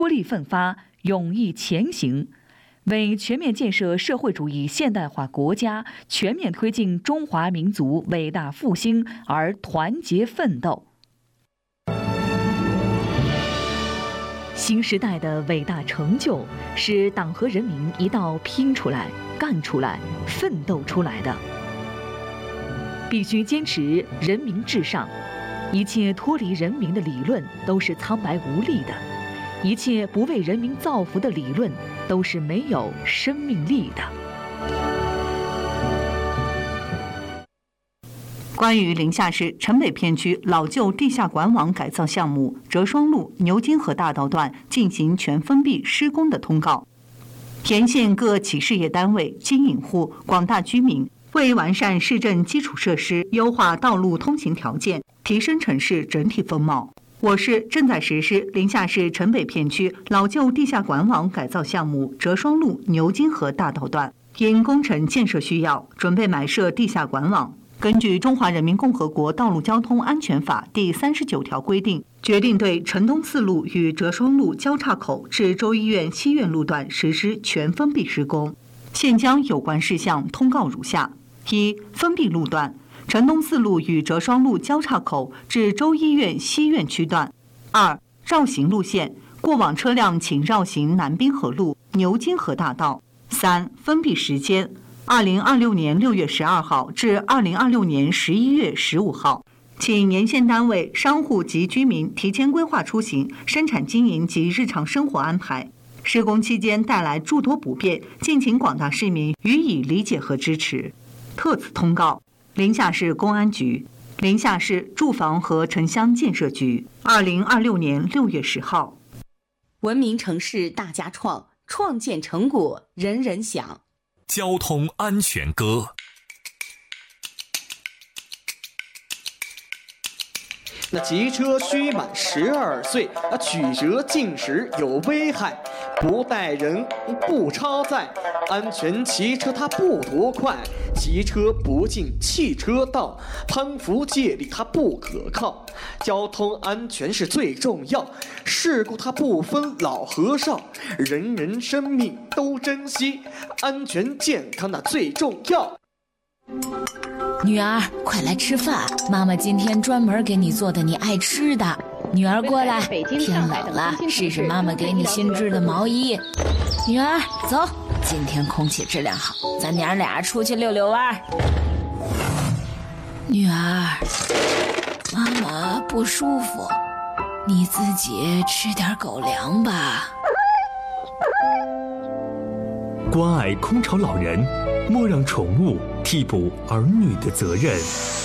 出力奋发，勇毅前行，为全面建设社会主义现代化国家、全面推进中华民族伟大复兴而团结奋斗。新时代的伟大成就，是党和人民一道拼出来、干出来、奋斗出来的。必须坚持人民至上，一切脱离人民的理论都是苍白无力的，一切不为人民造福的理论都是没有生命力的。 关于临夏市城北片区老旧地下管网改造项目折双路牛津河大道段进行全封闭施工的通告，沿线各企事业单位、经营户、广大居民为完善市政基础设施、优化道路通行条件、提升城市整体风貌，我市正在实施临夏市城北片区老旧地下管网改造项目折双路牛津河大道段，因工程建设需要，准备埋设地下管网。根据《中华人民共和国道路交通安全法》第39条规定，决定对城东四路与折双路交叉口至州医院西苑路段实施全封闭施工。现将有关事项通告如下：一、封闭路段，城东四路与折双路交叉口至州医院西苑区段；二、绕行路线，过往车辆请绕行南滨河路、牛津河大道；三、封闭时间，2026年6月12号至2026年11月15号，请沿线单位、商户及居民提前规划出行、生产经营及日常生活安排。施工期间带来诸多不便，敬请广大市民予以理解和支持。特此通告：临夏市公安局、临夏市住房和城乡建设局，2026年6月10号。 文明城市大家创，创建成果人人享。 交通安全歌。 那骑车须满12岁，曲折进食有危害，不带人不超载，安全骑车它不多快，骑车不进汽车道，攀扶借力它不可靠。交通安全是最重要，事故它不分老和少，人人生命都珍惜，安全健康那最重要。 女儿，快来吃饭，妈妈今天专门给你做的你爱吃的。女儿过来，天冷了，试试妈妈给你新织的毛衣。女儿，走，今天空气质量好，咱娘俩出去溜溜弯。女儿，妈妈不舒服，你自己吃点狗粮吧。 关爱空巢老人，莫让宠物替补儿女的责任。